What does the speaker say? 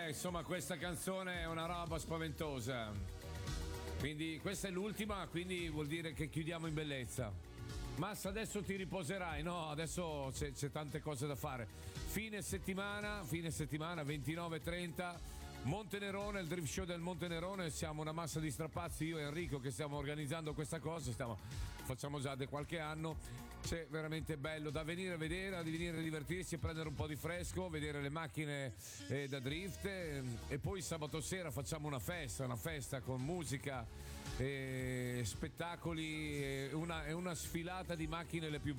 insomma, questa canzone è una roba spaventosa. Quindi questa è l'ultima, quindi vuol dire che chiudiamo in bellezza. Massa, adesso ti riposerai, no? Adesso c'è tante cose da fare. Fine settimana 29-30, Montenerone, il drift show del Montenerone. Siamo una massa di strapazzi, io e Enrico, che stiamo organizzando questa cosa. Facciamo già da qualche anno. C'è veramente bello da venire a vedere, di venire a divertirsi e prendere un po' di fresco, vedere le macchine da drift, e poi sabato sera facciamo una festa con musica, spettacoli e una sfilata di macchine le più